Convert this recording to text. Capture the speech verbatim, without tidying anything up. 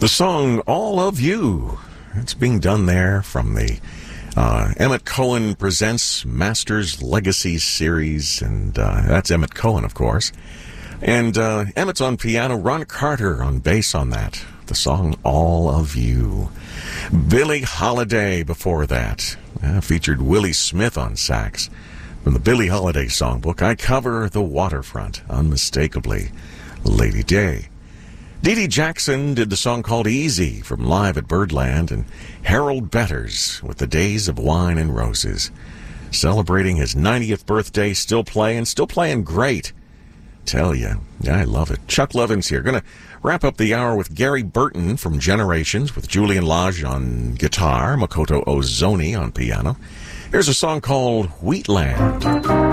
The song All of You. It's being done there from the uh, Emmett Cohen Presents Masters Legacy series, and uh, that's Emmett Cohen, of course. And uh, Emmett's on piano, Ron Carter on bass on that. The song All of You. Billie Holiday before that. Uh, featured Willie Smith on sax. From the Billie Holiday songbook, I Cover the Waterfront, unmistakably Lady Day. Dee Dee Jackson did the song called Easy from Live at Birdland, and Harold Betters with The Days of Wine and Roses. Celebrating his ninetieth birthday, still playing, still playing great. Tell you, I love it. Chuck Levin's here. Going to wrap up the hour with Gary Burton from Generations with Julian Lage on guitar, Makoto Ozoni on piano. Here's a song called Wheatland.